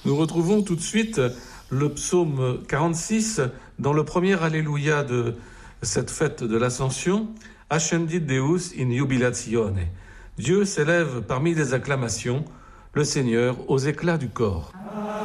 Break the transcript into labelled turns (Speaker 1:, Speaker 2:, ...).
Speaker 1: Nous retrouvons tout de suite le psaume 46 dans le premier Alléluia de cette fête de l'Ascension. Ascendit Deus in jubilatione. Dieu s'élève parmi les acclamations, le Seigneur aux éclats du corps.